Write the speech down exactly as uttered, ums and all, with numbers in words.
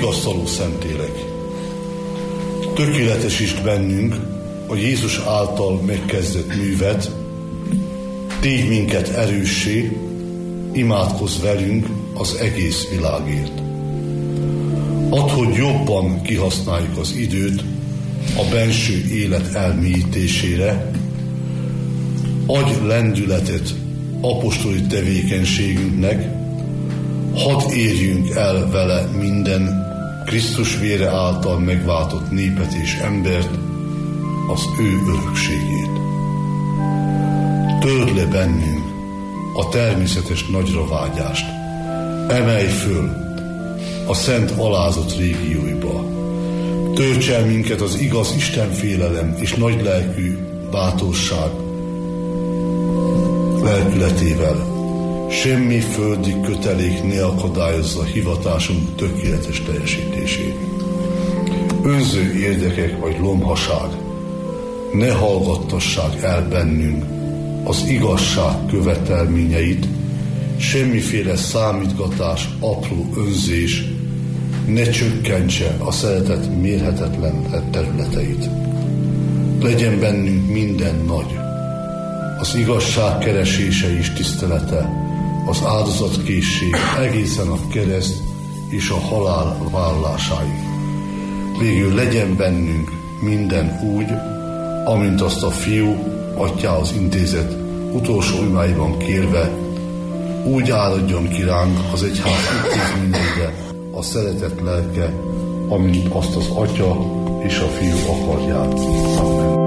vigasztaló Szentlélek, tökéletesítsd bennünk a Jézus által megkezdett művet, tégy minket erőssé, imádkozz velünk az egész világért. Add, hogy jobban kihasználjuk az időt a benső élet elmélyítésére, adj lendületet apostoli tevékenységünknek, hadd érjünk el vele minden Krisztus vére által megváltott népet és embert, az ő örökségét. Törd le bennünk a természetes nagyra vágyást, emelj föl a szent alázat régióiba, tölts el minket az igaz Istenfélelem és nagylelkű bátorság lelkületével. Semmi földi kötelék ne akadályozza hivatásunk tökéletes teljesítését. Önző érdekek vagy lomhaság ne hallgattassák el bennünk az igazság követelményeit, semmiféle számítgatás, apró önzés ne csökkentse a szeretet mérhetetlen területeit. Legyen bennünk minden nagy, az igazság keresése és tisztelete, az áldozatkészség egészen a kereszt és a halál vállalásáig. Végül legyen bennünk minden úgy, amint azt a Fiú Atyához intézett utolsó imáiban kérve, úgy áradjon ki ránk az egyház intézményeire a szeretet lelke, amint azt az Atya és a Fiú akarják. Amen.